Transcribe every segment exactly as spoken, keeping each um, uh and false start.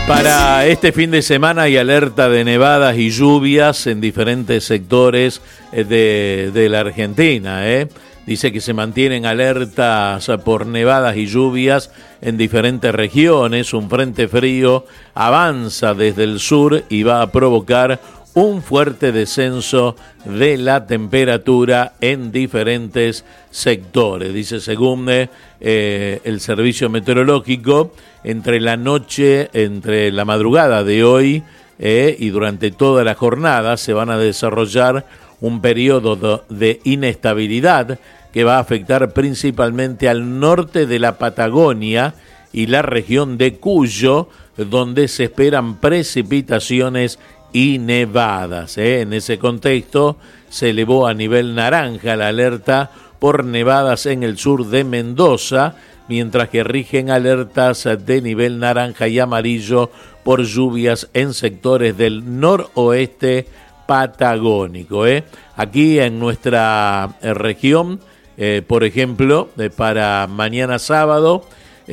Para este fin de semana hay alerta de nevadas y lluvias en diferentes sectores de, de la Argentina. ¿eh? Dice que se mantienen alertas por nevadas y lluvias en diferentes regiones. Un frente frío avanza desde el sur y va a provocar un fuerte descenso de la temperatura en diferentes sectores. Dice, según eh, el servicio meteorológico, entre la noche, entre la madrugada de hoy eh, y durante toda la jornada se van a desarrollar un periodo de inestabilidad que va a afectar principalmente al norte de la Patagonia y la región de Cuyo, donde se esperan precipitaciones y nevadas. ¿eh? En ese contexto se elevó a nivel naranja la alerta por nevadas en el sur de Mendoza, mientras que rigen alertas de nivel naranja y amarillo por lluvias en sectores del noroeste patagónico. ¿eh? Aquí en nuestra eh, región, eh, por ejemplo, eh, para mañana sábado,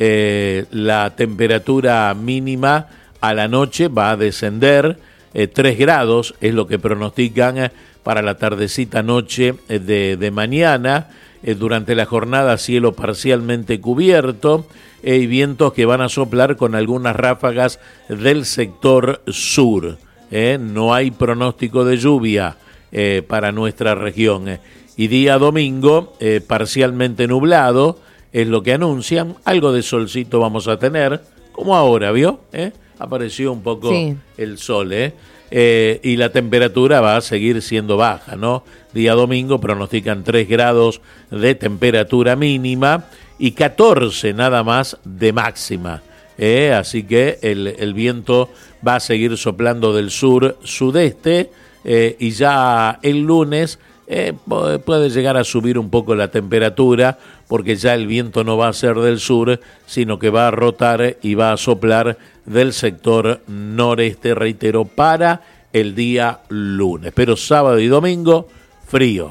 eh, la temperatura mínima a la noche va a descender Eh, tres grados, es lo que pronostican eh, para la tardecita noche eh, de, de mañana. Eh, durante la jornada cielo parcialmente cubierto eh, y vientos que van a soplar con algunas ráfagas del sector sur. Eh. No hay pronóstico de lluvia eh, para nuestra región. Eh. Y día domingo, eh, parcialmente nublado, es lo que anuncian. Algo de solcito vamos a tener, como ahora, ¿vio? ¿Eh? Apareció un poco sí. el sol, ¿eh? ¿eh? Y la temperatura va a seguir siendo baja, ¿no? Día domingo pronostican tres grados de temperatura mínima y catorce nada más de máxima, ¿eh? Así que el, el viento va a seguir soplando del sur-sudeste eh, y ya el lunes eh, puede llegar a subir un poco la temperatura, porque ya el viento no va a ser del sur, sino que va a rotar y va a soplar del sector noreste, reitero, para el día lunes. Pero sábado y domingo, frío.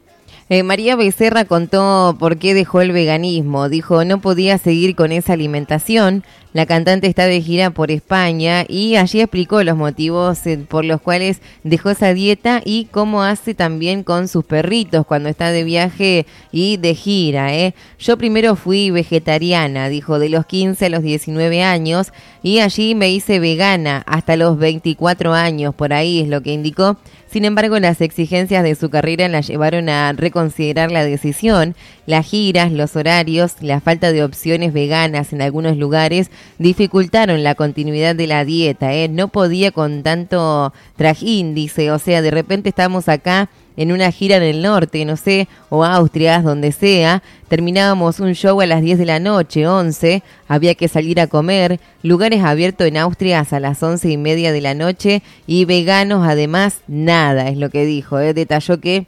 Eh, María Becerra contó por qué dejó el veganismo. Dijo, no podía seguir con esa alimentación. La cantante está de gira por España y allí explicó los motivos eh, por los cuales dejó esa dieta y cómo hace también con sus perritos cuando está de viaje y de gira. ¿eh? Yo primero fui vegetariana, dijo, de los quince a los diecinueve años, y allí me hice vegana hasta los veinticuatro años, por ahí es lo que indicó. Sin embargo, las exigencias de su carrera la llevaron a reconsiderar la decisión. Las giras, los horarios, la falta de opciones veganas en algunos lugares dificultaron la continuidad de la dieta. ¿eh? No podía con tanto trajín, dice, o sea, de repente estamos acá en una gira en el norte, no sé, o Austria, donde sea, terminábamos un show a las diez de la noche, once, había que salir a comer, lugares abiertos en Austria hasta las once y media de la noche y veganos además nada, es lo que dijo, ¿eh? Detalló que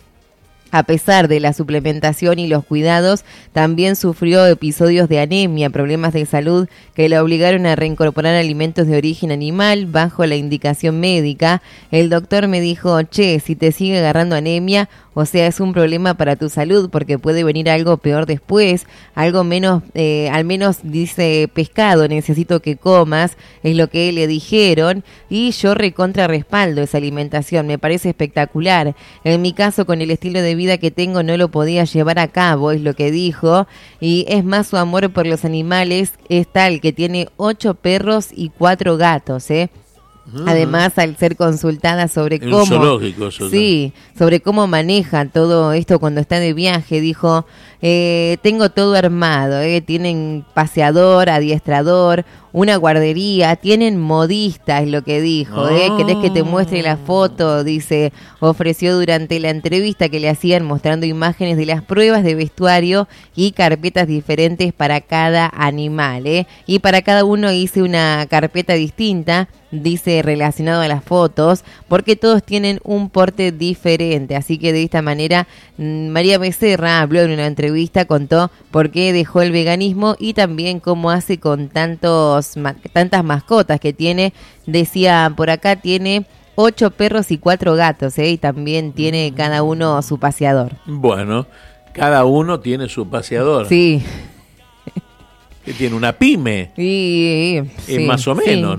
a pesar de la suplementación y los cuidados, también sufrió episodios de anemia, problemas de salud que la obligaron a reincorporar alimentos de origen animal bajo la indicación médica. El doctor me dijo, che, si te sigue agarrando anemia, o sea, es un problema para tu salud porque puede venir algo peor después, algo menos, eh, al menos dice pescado, necesito que comas, es lo que le dijeron, y yo recontra respaldo esa alimentación, me parece espectacular. En mi caso, con el estilo de vida que tengo, no lo podía llevar a cabo, es lo que dijo, y es más, su amor por los animales es tal que tiene ocho perros y cuatro gatos, ¿eh? Además, al ser consultada sobre en cómo, un zoológico, sí, sobre cómo maneja todo esto cuando está de viaje, dijo, eh, tengo todo armado, eh, tienen paseador, adiestrador, una guardería, tienen modista, es lo que dijo, oh. ¿eh? ¿Querés que te muestre la foto? Dice, ofreció durante la entrevista que le hacían mostrando imágenes de las pruebas de vestuario y carpetas diferentes para cada animal, ¿eh? Y para cada uno hice una carpeta distinta, dice, relacionado a las fotos, porque todos tienen un porte diferente, así que de esta manera María Becerra habló en una entrevista, contó por qué dejó el veganismo y también cómo hace con tantos tantas mascotas que tiene. Decía, por acá tiene ocho perros y cuatro gatos, ¿eh? Y también tiene cada uno su paseador. Bueno, cada uno tiene su paseador. Sí. Que tiene una pyme. Sí, sí, eh, más o menos, sí.